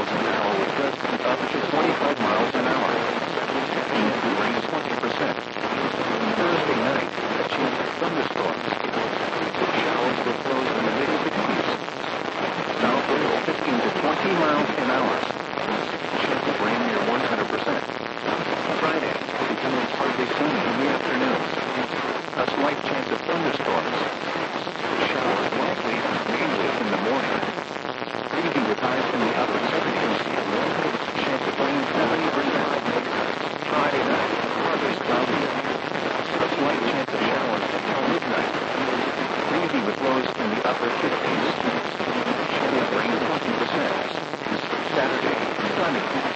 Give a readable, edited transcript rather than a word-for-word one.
miles an hour with gusts up to 25 miles an hour. Wind rain 20%. Thursday night, a chance of thunderstorms. Showers with lows in the mid-60s. South wind 15 to 20 miles an hour. Chance of rain near 100%. Friday, becoming partly sunny in the afternoon. A slight chance of thunderstorms. Showers likely mainly in the morning. Breezy with highs in the upper 70s. Chance of rain 70%. Friday night, partly cloudy. A slight chance of showers until midnight. Breezy with lows in the upper 50s. Chance of rain 20%. Saturday, sunny.